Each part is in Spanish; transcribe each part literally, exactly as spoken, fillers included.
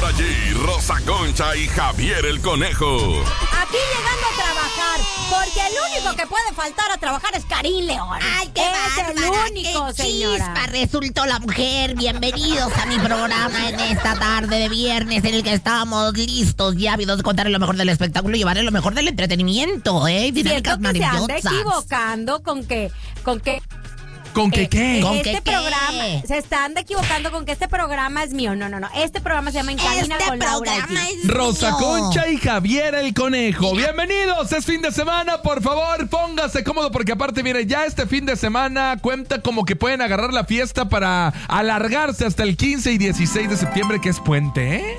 Laura G, Rosa Concha y Javier el Conejo. Aquí llegando a trabajar, porque el único que puede faltar a trabajar es Karim León. ¡Ay, qué Es el bárbara! único, ¡Qué señora! chispa resultó la mujer! Bienvenidos a mi programa en esta tarde de viernes en el que estamos listos y ávidos de contarles lo mejor del espectáculo y llevarles lo mejor del entretenimiento, ¿eh? Siento Dinámicas que se anda maravillosas. equivocando con que... Con que ¿Con qué eh, qué? ¿Con este qué qué? programa, se están equivocando con que este programa es mío. No, no, no. Este programa se llama En Cabina Este con Laura programa G. es Rosa mío. Concha y Javier el Conejo. Bienvenidos, es fin de semana, por favor, póngase cómodo porque aparte, mire, ya este fin de semana cuenta como que pueden agarrar la fiesta para alargarse hasta el quince y dieciséis de septiembre, que es puente, ¿eh?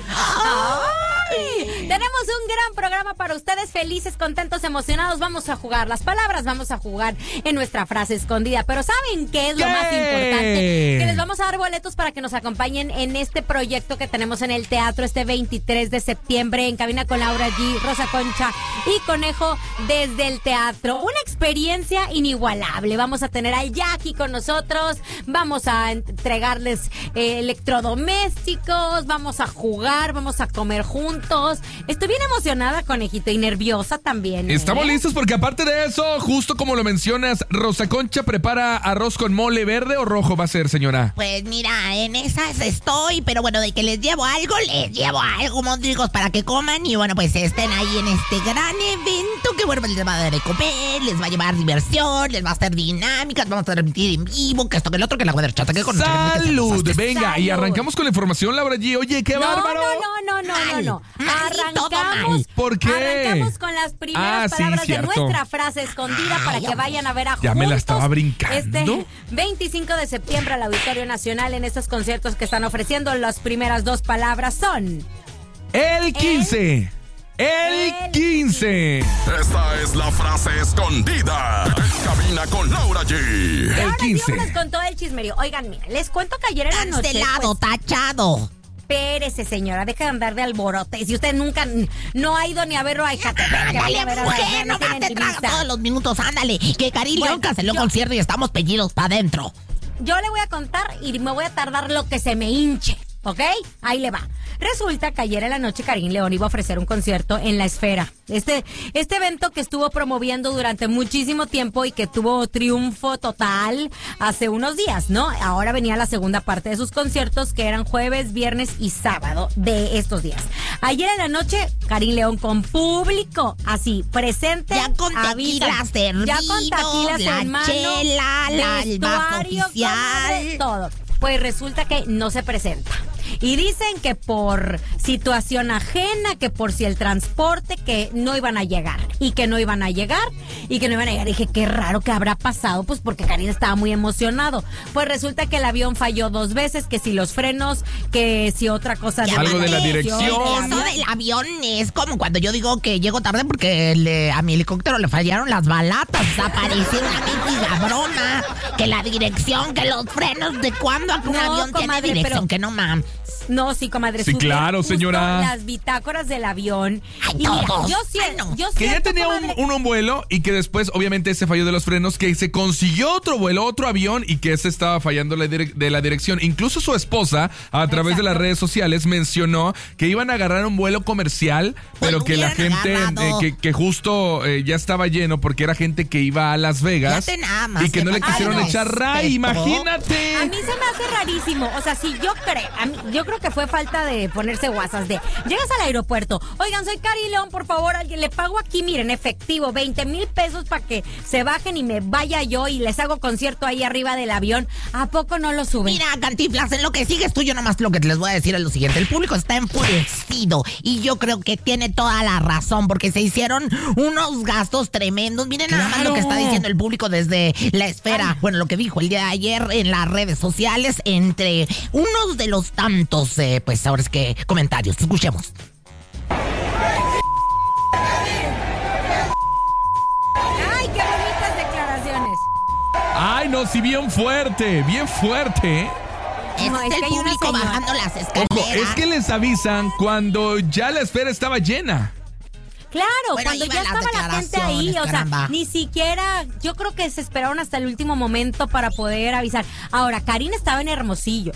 ¡Ay! Tenemos un gran programa para ustedes, felices, contentos, emocionados. Vamos a jugar las palabras, vamos a jugar en nuestra frase escondida. Pero ¿saben qué es lo ¿Qué? más importante? Que les vamos a dar boletos para que nos acompañen en este proyecto que tenemos en el teatro este veintitrés de septiembre, en Cabina con Laura G, Rosa Concha y Conejo desde el teatro. Una experiencia inigualable. Vamos a tener al Jackie con nosotros, vamos a entregarles eh, electrodomésticos, vamos a jugar, vamos a comer juntos. Estoy bien emocionada, Conejito, y nerviosa también. ¿eh? Estamos listos porque aparte de eso, justo como lo mencionas, Rosa Concha prepara arroz con mole verde o rojo va a ser, señora. Pues mira, en esas estoy, pero bueno, de que les llevo algo, les llevo algo, mondrigos, para que coman y bueno, pues estén ahí en este gran evento que bueno, pues les va a dar de comer, les va a llevar diversión, les va a hacer dinámicas, vamos a transmitir en vivo, que esto, que el otro, que la chata, que con ¡Salud! Venga, Salud. y arrancamos con la información, Laura G. Oye, qué No, bárbaro. no, no, no, no, no, no. Mal, todo mal. Arrancamos, ¿Por qué? arrancamos con las primeras Ah, sí, palabras de cierto. nuestra frase escondida para Ay, que vayan a ver a Ya me la juntos estaba brincando. Este veinticinco de septiembre al Auditorio Nacional en estos conciertos que están ofreciendo. Las primeras dos palabras son... El quince. El El quince. Esta es la frase escondida. En Cabina con Laura G. El Ahora sí, quince. vámonos con todo el chismerío. Oigan, mira, les cuento que ayer en la noche... Cancelado, pues, tachado. espérese, señora, deja de andar de alborote. Si usted nunca no ha ido ni a verlo a Ecatepec, que vaya a ver a la Mujer, no no tiene te traga entrevista. todos los minutos, ándale. Que Karim Bueno, León canceló yo- concierto y estamos pellidos para adentro. Yo le voy a contar y me voy a tardar lo que se me hinche, ¿ok? Ahí le va. Resulta que ayer en la noche Karim León iba a ofrecer un concierto en La Esfera. Este, este evento que estuvo promoviendo durante muchísimo tiempo y que tuvo triunfo total hace unos días, ¿no? Ahora venía la segunda parte de sus conciertos, que eran jueves, viernes y sábado de estos días. Ayer en la noche, Karim León con público, así, presente. Ya con avisa. tequila servido, Ya con tequilas la en mano, chela, la- el vaso vestuario, oficial. comadre, todo. Pues resulta que no se presenta. Y dicen que por situación ajena, que por si el transporte, que no iban a llegar. Y que no iban a llegar, y que no iban a llegar. Y dije, qué raro que habrá pasado, pues porque Karim estaba muy emocionado. Pues resulta que el avión falló dos veces, que si los frenos, que si otra cosa. Ya Algo de la mandé. dirección. Eso del avión es como cuando yo digo que llego tarde porque le- a mi helicóptero le fallaron las balatas. Apareció una mendiga broma. Que la dirección, que los frenos, ¿de cuándo un No, avión comadre, tiene dirección? pero- Que no mames. No, sí, comadre. Sí, subí claro, justo señora. Las bitácoras del avión. Ay, Y mira, todos. yo Ay, siento, no. yo Que ya siento, tenía un, comadre, un, un vuelo y que después, obviamente, ese falló de los frenos, que se consiguió otro vuelo, otro avión y que ese estaba fallando la direc- de la dirección. Incluso su esposa, a través de las Exacto. redes sociales, mencionó que iban a agarrar un vuelo comercial, pero Pues que la hubieran gente, agarrado. eh, que, que justo eh, ya estaba lleno porque era gente que iba a Las Vegas Fíjate nada más y que que no le falta quisieron de echar ray. respeto. Imagínate. A mí se me hace rarísimo. O sea, si yo creo, a mí- yo creo que fue falta de ponerse guasas de. Llegas al aeropuerto, oigan, soy Karim León, por favor, alguien le pago aquí, miren, efectivo, veinte mil pesos para que se bajen y me vaya yo y les hago concierto ahí arriba del avión. ¿A poco no lo suben? Mira, Cantinflas, en lo que sigues tú, yo nomás lo que les voy a decir es lo siguiente. El público está enfurecido y yo creo que tiene toda la razón porque se hicieron unos gastos tremendos. Miren nada más lo que está diciendo el público desde La Esfera. Bueno, lo que dijo el día de ayer en las redes sociales entre unos de los tantos, eh, pues ahora es que comentarios. Escuchemos. ¡Ay, qué bonitas declaraciones! Ay, no, sí, bien fuerte, bien fuerte. ¿eh? Es, No, es el que hay una público señora- bajando las escaleras. Ojo, es que les avisan cuando ya la esfera estaba llena. Claro, Bueno, cuando iban ya las estaba la gente ahí, o sea, declaraciones, ni siquiera, yo creo que se esperaron hasta el último momento para poder avisar. Ahora, Karim estaba en Hermosillo.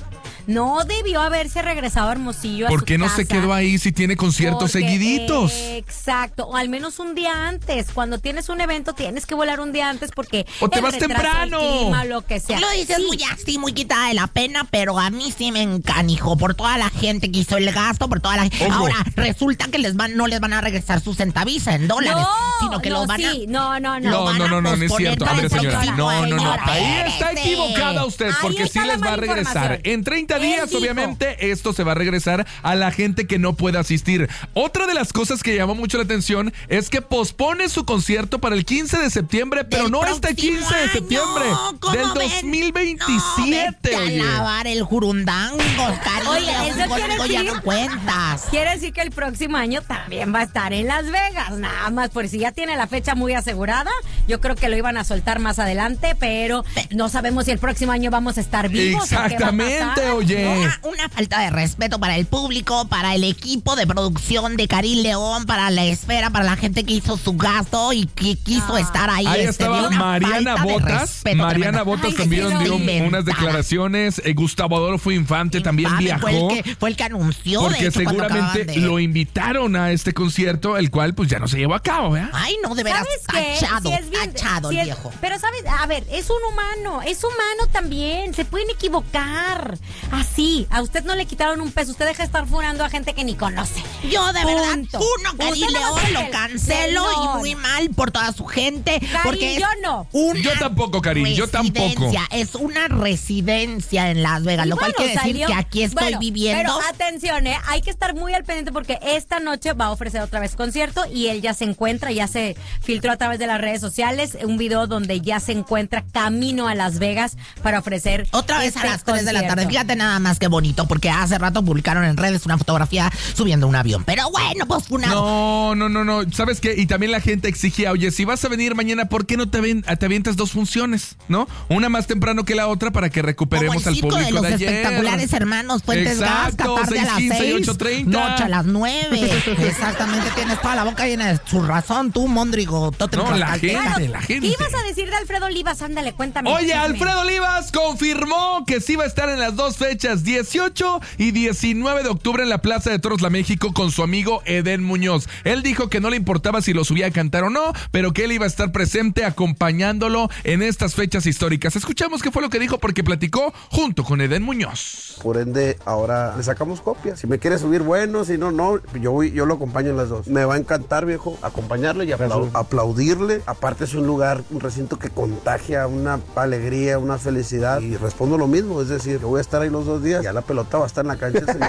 No debió haberse regresado a Hermosillo a ¿Por su qué no casa. se quedó ahí si tiene conciertos Porque, seguiditos? eh, exacto, o al menos un día antes. Cuando tienes un evento tienes que volar un día antes porque O te el vas retraso, temprano. el clima, lo que sea. Lo dices Sí. muy así, muy quitada de la pena, pero a mí sí me encanijo por toda la gente que hizo el gasto, por toda la gente. Ojo. Ahora, resulta que les van, no les van a regresar su centaviza en dólares, No, sino que no, los van a... sí, no, no, Lo no. No, van no, a no, no, no es posponer cierto. A para ver, el señora. próximo No, no, no. año. Ahí está Espérese. equivocada usted, Ahí porque está sí la les va a mala regresar. información. En treinta Él días, dijo. obviamente, esto se va a regresar a la gente que no pueda asistir. Otra de las cosas que llamó mucho la atención es que pospone su concierto para el quince de septiembre, pero Del no este próximo quince de año. septiembre, ¿Cómo del ven? dos mil No, veintisiete, vete oye. a lavar el jurundango, cariño. Oye, eso quiere conmigo ya decir- no cuentas. Quiere decir que el próximo año también va a estar en Las Vegas, nada más por si ya tiene la fecha muy asegurada. Yo creo que lo iban a soltar más adelante, pero no sabemos si el próximo año vamos a estar vivos. o qué va a Exactamente, pasar. oye. Una, una falta de respeto para el público, para el equipo de producción de Karim León, para la esfera, para la gente que hizo su gasto y que quiso Ah. estar ahí. Ahí este, estaba de una Mariana falta de Botas. respeto Mariana tremenda. Botas Ay, también sí, no. dio Inventada. unas declaraciones. Eh, Gustavo Adolfo Infante también Infame, viajó. Fue el, que, fue el que anunció, de Porque hecho, cuando seguramente acababan de- lo invitaron a este concierto, el cual pues ya no se llevó a cabo, ¿verdad? Ay, no, de veras, ¿Sabes qué? tachado, Sí es bien- tachado sí el es- viejo. Pero, ¿sabes? A ver, es un humano, es humano también, se pueden equivocar. Así, a usted no le quitaron un peso, usted deja de estar furando a gente que ni conoce. Yo de verdad, Punto. uno, Karim Usted nada más León, es lo el- cancelo del y León. muy mal por toda su gente. porque es yo no. una Yo tampoco, Karim, yo tampoco. residencia, Es una residencia en Las Vegas, Y lo cual bueno, quiere decir salió- que aquí estoy bueno, viviendo. Pero atención, ¿eh? Hay que estar muy al pendiente porque esta noche va a ofrecer otra vez concierto y él ya se encuentra, ya se filtró a través de las redes sociales un video donde ya se encuentra camino a Las Vegas para ofrecer Otra vez este a las tres de la tarde. concierto. Fíjate nada más que bonito, porque hace rato publicaron en redes una fotografía subiendo un avión. Pero bueno, pues fue una... No, no, no, no. ¿Sabes qué? Y también la gente exigía, oye, si vas a venir mañana, ¿por qué no te, ven, te avientas dos funciones? ¿No? Una más temprano que la otra para que recuperemos Como el al circo público de los de ayer. espectaculares hermanos Fuentes Exacto, Gasca, tarde a las seis quince y seis, ocho treinta. noche a las nueve. Exactamente, tienes toda la boca llena de su razón, tú, Mondrigo. Totem No, la Tlaxcalteca. gente, Bueno, la gente. ¿qué ibas a decir de Alfredo Olivas? Ándale, cuéntame. Oye, chisme. Alfredo Olivas confirmó que sí va a estar en las dos fechas, dieciocho y diecinueve de octubre en la Plaza de Toros La México con su amigo Edén Muñoz. Él dijo que no le importaba si lo subía a cantar o no, pero que él iba a estar presente acompañándolo en estas fechas históricas. Escuchamos qué fue lo que dijo porque platicó junto con Edén Muñoz. Por ende, ahora le sacamos copias. Si me quiere subir, bueno, si no, no. Yo voy, yo lo acompaño en las dos. Me va a encantar, viejo, acompañarle y aplau- aplaudirle. Aparte es un lugar, un recinto que contagia una alegría, una felicidad. Y respondo lo mismo, es decir, yo voy a estar ahí los dos días. Ya la pelota va a estar en la cancha, señor.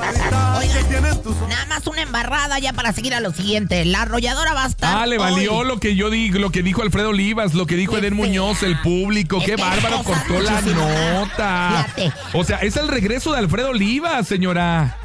Oigan, nada más una embarrada ya para seguir a lo siguiente. La arrolladora va a estar Ah, le valió hoy. lo que yo digo, lo que dijo Alfredo Olivas, lo que dijo Qué Edén Muñoz, fea. el público, qué Es que bárbaro cosas cortó la muchísimo. nota. Fíjate. O sea, es el regreso de Alfredo Olivas, señora.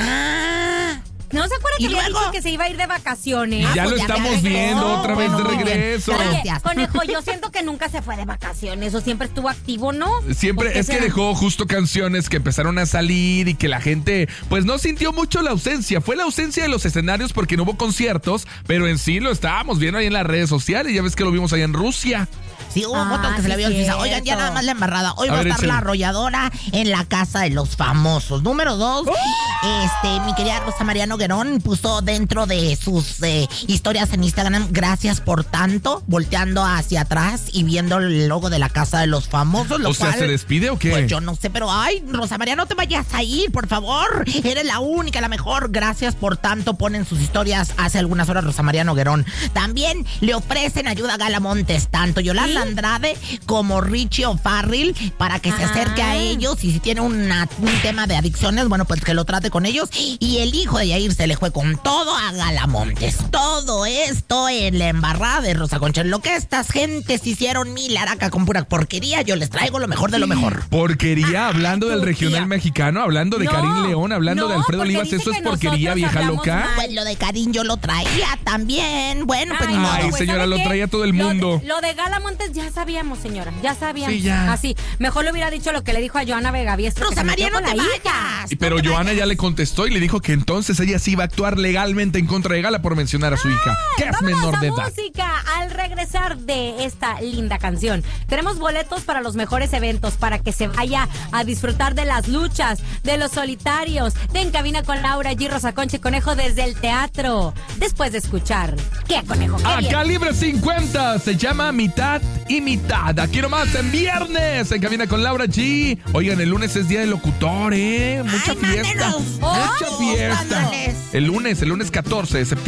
Ah, ¿No se acuerda ¿Y que había luego? dicho que se iba a ir de vacaciones? Ya pues lo ya estamos regresó. viendo otra vez de Bueno, muy bien. regreso. Gracias. Oye, Gracias. Conejo, yo siento que nunca se fue de vacaciones o siempre estuvo activo, ¿no? Siempre ¿Por qué es que será? dejó justo canciones que empezaron a salir y que la gente pues no sintió mucho la ausencia. Fue la ausencia de los escenarios porque no hubo conciertos, pero en sí lo estábamos viendo ahí en las redes sociales. Ya ves que lo vimos allá en Rusia. sí, hubo Ah, fotos que se le sí, vio el Suiza. cierto. Oigan, ya nada más la embarrada. Hoy A va a ver, estar échale. la arrolladora en la casa de los famosos. Número dos, este, mi querida Rosa María Noguerón puso dentro de sus eh, historias en Instagram, gracias por tanto, volteando hacia atrás y viendo el logo de la casa de los famosos. Lo O sea, cual, ¿se despide o qué? Pues yo no sé, pero ay, Rosa María, no te vayas a ir, por favor. Eres la única, la mejor. Gracias por tanto. Ponen sus historias hace algunas horas Rosa María Noguerón. También le ofrecen ayuda a Gala Montes, tanto Yolanda Andrade como Richie O'Farrill, para que se acerque a Ah. ellos y si tiene una- un tema de adicciones, bueno, pues que lo trate con ellos. Y el hijo de Yair se le fue con todo a Gala Montes. Todo esto en la embarrada de Rosa Concha. En lo que estas gentes hicieron mil araca con pura porquería, yo les traigo lo mejor de lo mejor. Porquería, hablando del tu regional tía. mexicano, hablando de No, Karim León, hablando de no, Alfredo porque Olivas, dice eso es que porquería, nosotros vieja hablamos loca. mal. Pues lo de Karim yo lo traía también. Bueno, pues Ay, ni no, modo. Ay, pues, señora, ¿sabe lo qué? traía todo el Lo de- mundo. Lo de, Gala Montes ya sabíamos, señora, ya sabíamos. Sí, ya. Así, mejor le hubiera dicho lo que le dijo a Joana Vegaviestra. que Rosa se María, metió no con te la hija. vayas. Y- Pero no te Joana vayas. ya le contestó y le dijo que entonces ella sí iba a actuar legalmente en contra de Gala por mencionar a su hija, que es Vámonos menor a de edad. música. al regresar de esta linda canción, tenemos boletos para los mejores eventos, para que se vaya a disfrutar de las luchas, de los solitarios, de En Cabina con Laura G, Rosa Concha y Conejo desde el teatro. Después de escuchar, ¿qué, Conejo? ¿Qué A viene? Calibre cincuenta se llama Mitad y Mitad. Aquí nomás en viernes, En Cabina con Laura G. Oigan, el lunes es día del locutor, ¿eh? Mucha Ay, fiesta. mándenos. Mucha Oh, fiesta. mándales. El lunes, el lunes catorce de septiembre.